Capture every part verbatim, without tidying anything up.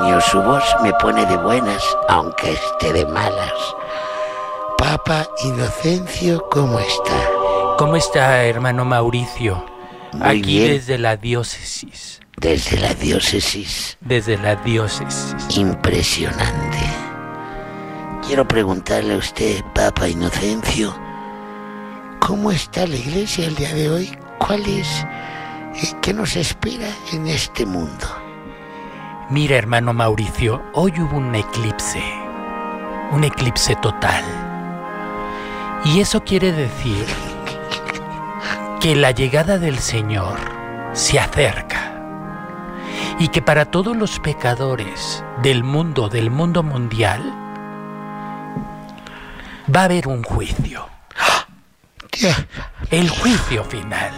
mío, su voz me pone de buenas, aunque esté de malas. Papa Inocencio, ¿cómo está? ¿Cómo está, hermano Mauricio? Muy Aquí bien. desde la diócesis. Desde la diócesis. Desde la diócesis. Impresionante. Quiero preguntarle a usted, Papa Inocencio, ¿cómo está la iglesia el día de hoy? ¿Cuál es? eh, ¿Qué nos espera en este mundo? Mira, hermano Mauricio, hoy hubo un eclipse. Un eclipse total. Y eso quiere decir que la llegada del Señor se acerca. Y que para todos los pecadores del mundo, del mundo mundial, va a haber un juicio. Tía, El juicio final.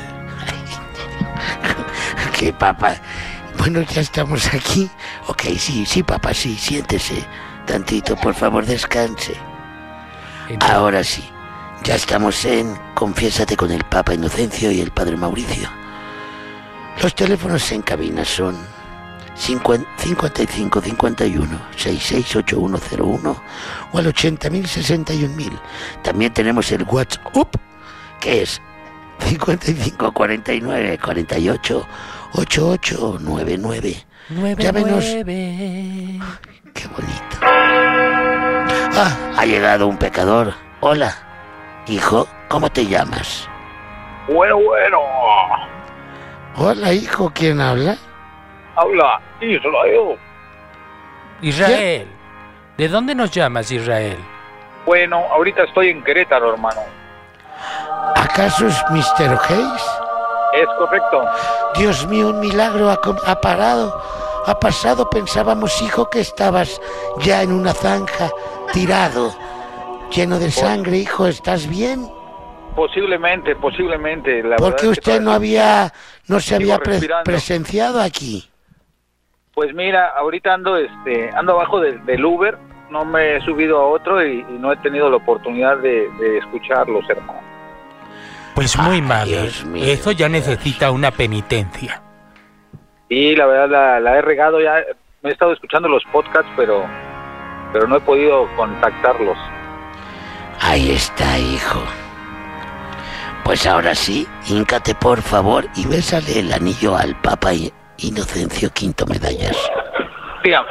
¿qué, Papa? Bueno, ya estamos aquí. Ok, sí, sí, Papa, sí, siéntese tantito, por favor, descanse. Entonces, Ahora sí, ya estamos en Confiésate con el Papa Inocencio y el Padre Mauricio. Los teléfonos en cabina son cincuenta, cincuenta y cinco cincuenta y uno sesenta y seis ochenta y uno cero uno o al ochenta mil sesenta y un mil. También tenemos el WhatsApp, que es cincuenta y cinco cuarenta y nueve cuarenta y ocho ochenta y ocho noventa y nueve. nueve, Llámenos. nueve. Qué bonito. Ah, ha llegado un pecador. Hola, hijo, ¿cómo te llamas? Bueno, bueno, Hola, hijo, ¿quién habla? habla Israel. Israel. ¿De dónde nos llamas, Israel? Bueno, ahorita estoy en Querétaro, hermano. ¿Acaso es mister O'Hayes? Es correcto. Dios mío, un milagro ha, com- ha parado, ha pasado. Pensábamos, hijo, que estabas ya en una zanja, tirado, lleno de sangre. Hijo, ¿estás bien? Posiblemente, posiblemente. La ¿Por verdad qué es que usted no había, no se Sigo había pre- respirando. presenciado aquí? Pues mira, ahorita ando, este, ando abajo del, del Uber. No me he subido a otro y, y no he tenido la oportunidad de, de escucharlos, hermano. Pues muy Ay, mal. Dios mío, Eso ya Dios. necesita una penitencia. Y la verdad la, la he regado ya. Me he estado escuchando los podcasts, pero, pero no he podido contactarlos. Ahí está, hijo. Pues ahora sí, híncate por favor y bésale el anillo al Papa I- Inocencio Quinto Medallas. Dígame.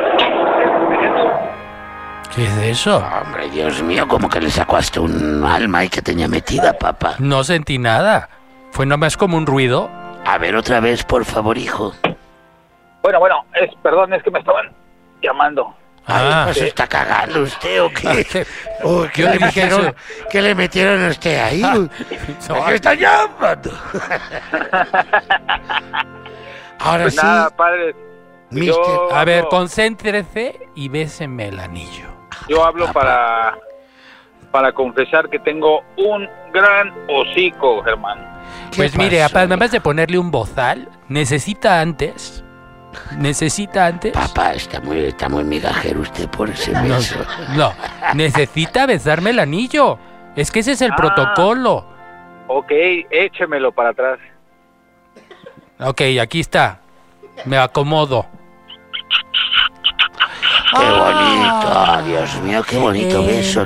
¿Qué es eso? Hombre, Dios mío, como que le sacó hasta un alma ahí que tenía metida, Papa. No sentí nada. Fue nomás como un ruido. A ver otra vez, por favor, hijo. Bueno, bueno, es, perdón, es que me estaban llamando. Ah, Ay, ¿se está cagando usted o qué? ¿qué? ¿O qué, Yo le le dije metieron, eso. ¿Qué le metieron a usted ahí? Ah, ¿A qué está llamando? Ahora Pues sí, nada, padre. mister yo- A ver, no. concéntrese y béseme el anillo. Yo hablo para para confesar que tengo un gran hocico, hermano. ¿Qué Pues mire, pasó? además de ponerle un bozal, necesita antes. Necesita antes. Papá, está muy, está muy migajero usted por ese No, beso. no, necesita besarme el anillo. Es que ese es el Ah. protocolo. Ok, échemelo para atrás. Ok, aquí está. Me acomodo. Qué bonito, Dios mío, qué bonito Eh, beso.